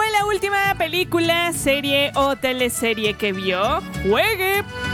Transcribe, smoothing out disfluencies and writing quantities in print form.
fue la última película, serie o teleserie que vio? ¡Juegue!